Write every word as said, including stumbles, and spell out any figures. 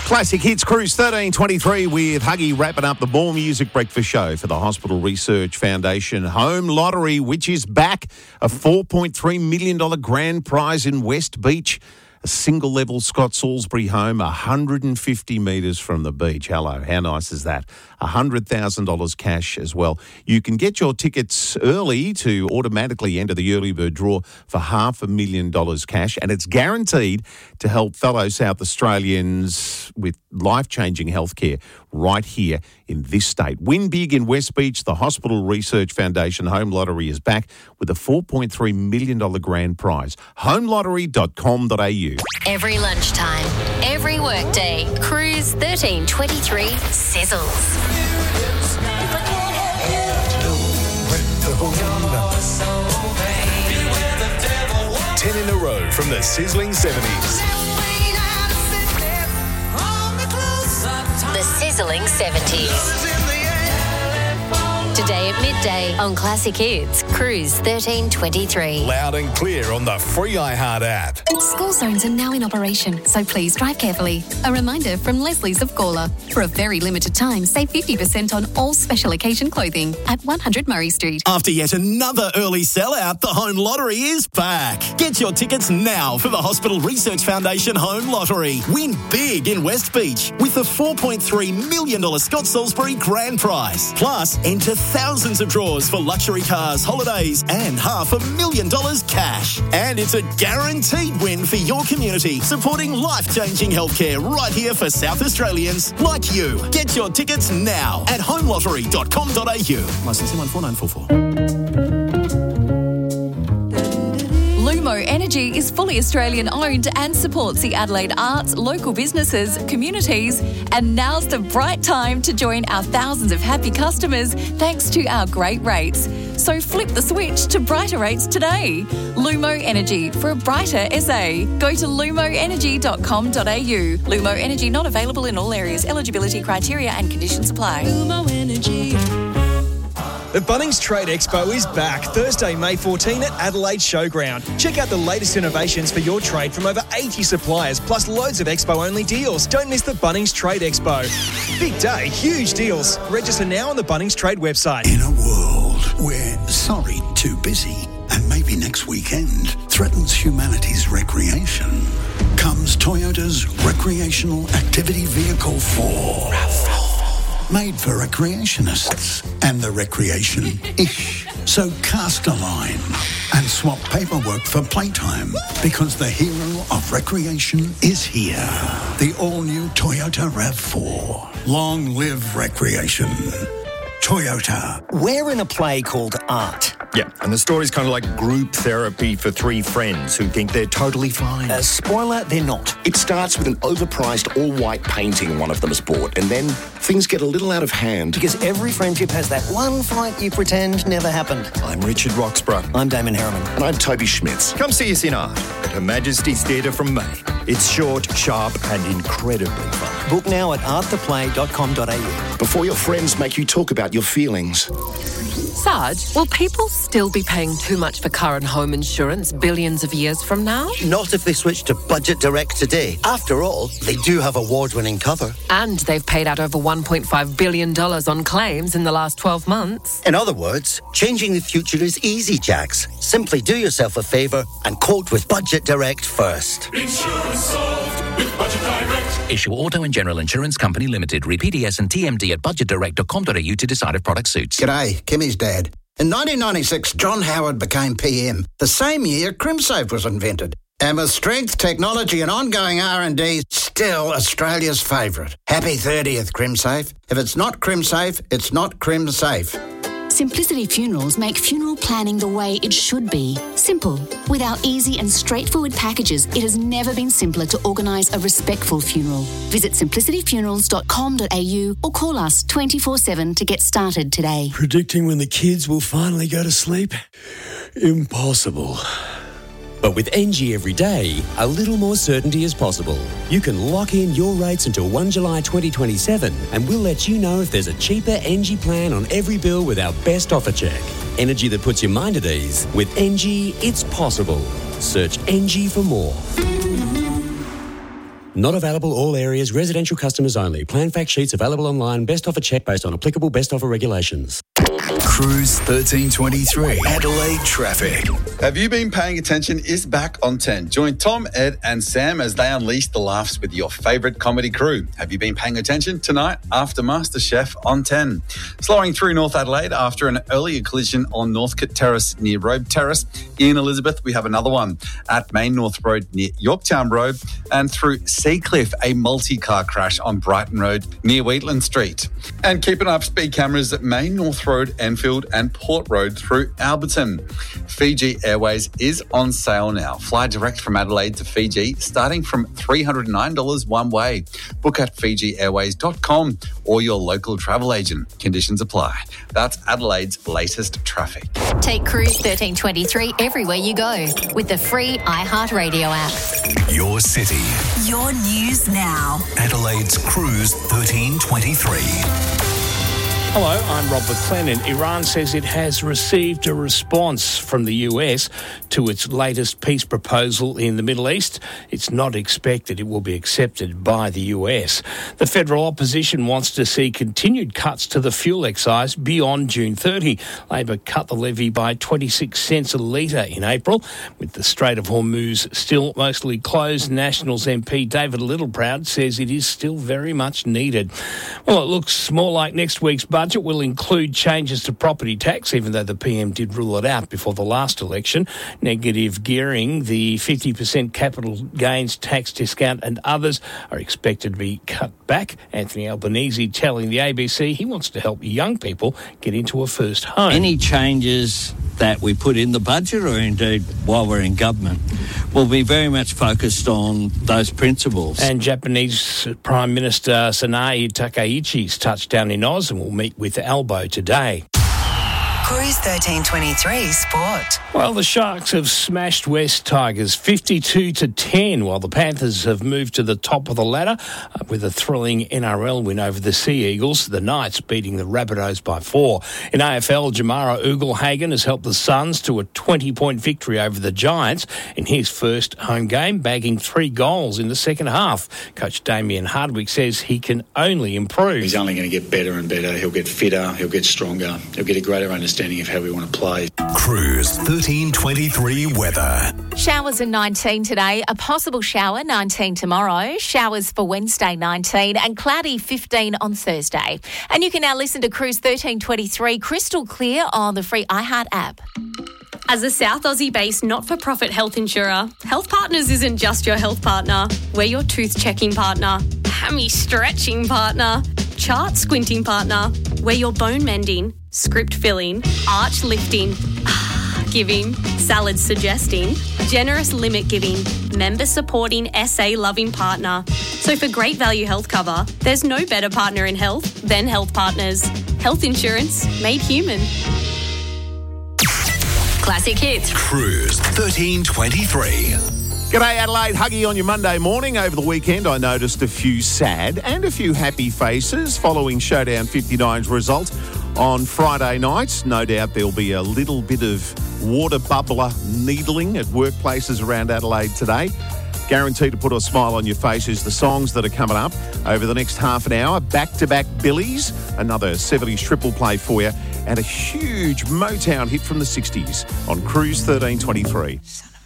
Classic Hits Cruise thirteen twenty-three with Huggy wrapping up the More Music Breakfast Show for the Hospital Research Foundation Home Lottery, which is back. A four point three million dollars grand prize in West Beach. A single-level Scott Salisbury home, one hundred fifty metres from the beach. Hello, how nice is that? one hundred thousand dollars cash as well. You can get your tickets early to automatically enter the early bird draw for half a million dollars cash, and it's guaranteed to help fellow South Australians with life-changing healthcare right here in this state. Win big in West Beach. The Hospital Research Foundation Home Lottery is back with a four point three million dollars grand prize. home lottery dot com dot a u. Every lunchtime, every workday, Cruise thirteen twenty-three sizzles. Ten in a row from the sizzling seventies. The sizzling seventies. Today at midday on Classic Hits, Cruise thirteen twenty-three. Loud and clear on the free iHeart app. School zones are now in operation, so please drive carefully. A reminder from Leslie's of Gawler. For a very limited time, save fifty percent on all special occasion clothing at one hundred Murray Street. After yet another early sellout, the Home Lottery is back. Get your tickets now for the Hospital Research Foundation Home Lottery. Win big in West Beach with the four point three million dollars Scott Salisbury grand prize. Plus, enter thousands of draws for luxury cars, holidays, and half a million dollars cash. And it's a guaranteed win for your community, supporting life-changing healthcare right here for South Australians like you. Get your tickets now at home lottery dot com dot a u. Licensing one four nine four four. Lumo Energy is fully Australian owned and supports the Adelaide arts, local businesses, communities, and now's the bright time to join our thousands of happy customers thanks to our great rates. So flip the switch to brighter rates today. Lumo Energy for a brighter S A. Go to lumo energy dot com dot a u. Lumo Energy not available in all areas. Eligibility criteria and conditions apply. Lumo Energy. The Bunnings Trade Expo is back Thursday, May fourteenth at Adelaide Showground. Check out the latest innovations for your trade from over eighty suppliers, plus loads of Expo-only deals. Don't miss the Bunnings Trade Expo. Big day, huge deals. Register now on the Bunnings Trade website. In a world where sorry, too busy, and maybe next weekend threatens humanity's recreation, comes Toyota's Recreational Activity Vehicle four. RAV four. Made for recreationists and the recreation-ish. So cast a line and swap paperwork for playtime, because the hero of recreation is here. The all-new Toyota RAV four. Long live recreation. Toyota. We're in a play called Art. Yeah, and the story's kind of like group therapy for three friends who think they're totally fine. Uh, spoiler, they're not. It starts with an overpriced all-white painting one of them has bought, and then things get a little out of hand. Because every friendship has that one fight you pretend never happened. I'm Richard Roxburgh. I'm Damon Harriman. And I'm Toby Schmitz. Come see us in Art at Her Majesty's Theatre from May. It's short, sharp, and incredibly fun. Book now at art the play dot com dot a u. Before your friends make you talk about your feelings. Sarge, will people still be paying too much for car and home insurance billions of years from now? Not if they switch to Budget Direct today. After all, they do have award-winning cover. And they've paid out over one point five billion dollars on claims in the last twelve months. In other words, changing the future is easy, Jax. Simply do yourself a favour and quote with Budget Direct first. Insurance solved with Budget Direct. Issue Auto and General Insurance Company Limited. Read P D S and T M D at budget direct dot com dot a u to decide if product suits. G'day, Kimmy's dad. In nineteen ninety-six, John Howard became P M. The same year, CrimSafe was invented. And with strength, technology and ongoing R and D, still Australia's favourite. Happy thirtieth, CrimSafe. If it's not CrimSafe, it's not CrimSafe. Simplicity Funerals make funeral planning the way it should be. Simple. With our easy and straightforward packages, it has never been simpler to organise a respectful funeral. Visit simplicity funerals dot com dot a u or call us twenty-four seven to get started today. Predicting when the kids will finally go to sleep? Impossible. But with N G Everyday, a little more certainty is possible. You can lock in your rates until first of July twenty twenty-seven, and we'll let you know if there's a cheaper N G plan on every bill with our best offer check. Energy that puts your mind at ease. With N G, it's possible. Search N G for more. Not available all areas, residential customers only. Plan fact sheets available online. Best offer check based on applicable best offer regulations. Cruise thirteen twenty-three. Adelaide traffic. Have You Been Paying Attention is back on ten. Join Tom, Ed and Sam as they unleash the laughs with your favourite comedy crew. Have you been paying attention? Tonight after MasterChef on ten. Slowing through North Adelaide after an earlier collision on Northcote Terrace near Robe Terrace. In Elizabeth, we have another one at Main North Road near Yorktown Road, and through Seacliff, a multi-car crash on Brighton Road near Wheatland Street. And keeping up speed cameras at Main North Road, Enfield and Port Road through Alberton. Fiji Airways is on sale now. Fly direct from Adelaide to Fiji starting from three hundred nine dollars one way. Book at fiji airways dot com or your local travel agent. Conditions apply. That's Adelaide's latest traffic. Take Cruise thirteen twenty-three everywhere you go with the free iHeartRadio app. Your city. Your news now. Adelaide's Cruise thirteen twenty-three. Hello, I'm Rob McLennan. Iran says it has received a response from the U S to its latest peace proposal in the Middle East. It's not expected it will be accepted by the U S. The federal opposition wants to see continued cuts to the fuel excise beyond June thirtieth. Labor cut the levy by twenty-six cents a litre in April. With the Strait of Hormuz still mostly closed, Nationals M P David Littleproud says it is still very much needed. Well, it looks more like next week's budget will include changes to property tax, even though the P M did rule it out before the last election. Negative gearing, the fifty percent capital gains tax discount and others are expected to be cut back. Anthony Albanese telling the A B C he wants to help young people get into a first home. Any changes that we put in the budget, or indeed while we're in government, will be very much focused on those principles. And Japanese Prime Minister Sanae Takaichi's touchdown in Oz and will meet with Albo today. Cruise thirteen twenty-three Sport. Well, the Sharks have smashed West Tigers fifty-two to ten, while the Panthers have moved to the top of the ladder uh, with a thrilling N R L win over the Sea Eagles. The Knights beating the Rabbitohs by four. In A F L, Jamara Ugle-Hagan has helped the Suns to a twenty-point victory over the Giants in his first home game, bagging three goals in the second half. Coach Damien Hardwick says he can only improve. He's only going to get better and better. He'll get fitter. He'll get stronger. He'll get a greater understanding of how we want to play. Cruise thirteen twenty-three weather. Showers are nineteen today, a possible shower nineteen tomorrow, showers for Wednesday nineteen and cloudy fifteen on Thursday. And you can now listen to Cruise thirteen twenty-three crystal clear on the free iHeart app. As a South Aussie-based not-for-profit health insurer, Health Partners isn't just your health partner. We're your tooth-checking partner, hammy-stretching partner, chart-squinting partner. We're your bone-mending, script-filling, arch-lifting, giving, salad-suggesting, generous limit-giving, member-supporting, S A-loving partner. So for great value health cover, there's no better partner in health than Health Partners. Health insurance made human. Classic hits. Cruise thirteen twenty-three. G'day Adelaide, Huggy on your Monday morning. Over the weekend I noticed a few sad and a few happy faces following Showdown fifty-nine's result on Friday night. No doubt there'll be a little bit of water bubbler needling at workplaces around Adelaide today. Guaranteed to put a smile on your face is the songs that are coming up over the next half an hour. Back-to-back Billies, another seventies triple play for you, and a huge Motown hit from the sixties on Cruise thirteen twenty-three.